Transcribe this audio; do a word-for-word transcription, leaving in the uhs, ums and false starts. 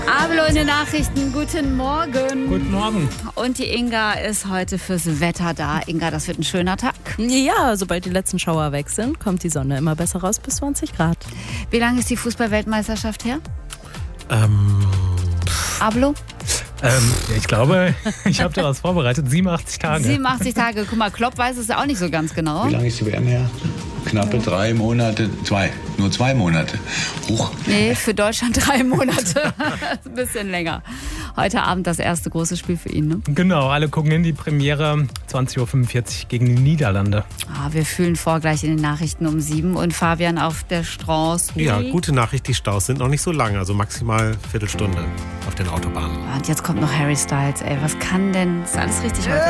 Ablo in den Nachrichten, guten Morgen. Guten Morgen. Und die Inga ist heute fürs Wetter da. Inga, das wird ein schöner Tag. Ja, sobald die letzten Schauer weg sind, kommt die Sonne immer besser raus, bis zwanzig Grad. Wie lange ist die Fußball-Weltmeisterschaft her? Ähm, Ablo? ähm, ich glaube, ich habe da was vorbereitet. siebenundachtzig Tage. siebenundachtzig Tage. Guck mal, Klopp weiß es ja auch nicht so ganz genau. Wie lange ist die W M her? Knappe ja. drei Monate, zwei, nur zwei Monate. Huch. Nee, für Deutschland drei Monate. Ein bisschen länger. Heute Abend das erste große Spiel für ihn, ne? Genau, alle gucken in die Premiere, zwanzig Uhr fünfundvierzig gegen die Niederlande. Ah, wir fühlen vor gleich in den Nachrichten um sieben und Fabian auf der Straße. Ja, gute Nachricht, die Staus sind noch nicht so lang, also maximal Viertelstunde auf den Autobahnen. Und jetzt kommt noch Harry Styles, ey, was kann denn, ist alles richtig heute?